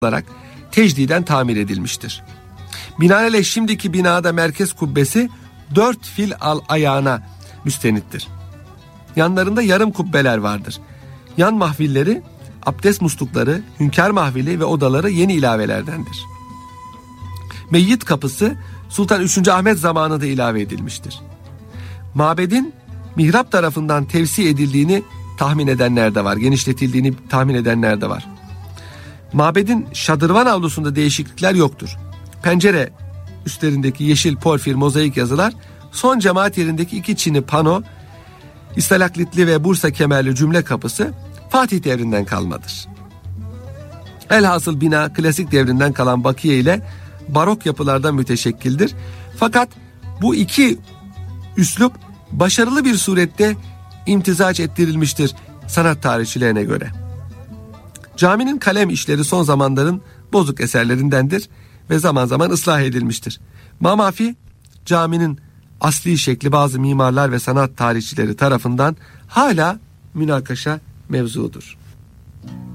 olarak tecdiden tamir edilmiştir. Binaenaleyh şimdiki binada merkez kubbesi 4 fil ayağına müstenittir. Yanlarında yarım kubbeler vardır. Yan mahvilleri, abdest muslukları, hünkâr mahvili ve odaları yeni ilavelerdendir. Meyyit kapısı Sultan 3. Ahmet zamanında ilave edilmiştir. Mabedin mihrap tarafından tevsi edildiğini tahmin edenler de var, genişletildiğini tahmin edenler de var. Mabedin şadırvan avlusunda değişiklikler yoktur. Pencere üstlerindeki yeşil porfir mozaik yazılar, son cemaat yerindeki 2 çini pano, istalaklitli ve Bursa kemerli cümle kapısı Fatih devrinden kalmadır. Elhasıl bina klasik devrinden kalan bakiye ile barok yapılardan müteşekkildir. Fakat bu iki üslup başarılı bir surette imtizaç ettirilmiştir sanat tarihçilerine göre. Caminin kalem işleri son zamanların bozuk eserlerindendir ve zaman zaman ıslah edilmiştir. Mamafi, caminin asli şekli bazı mimarlar ve sanat tarihçileri tarafından hala münakaşa mevzudur.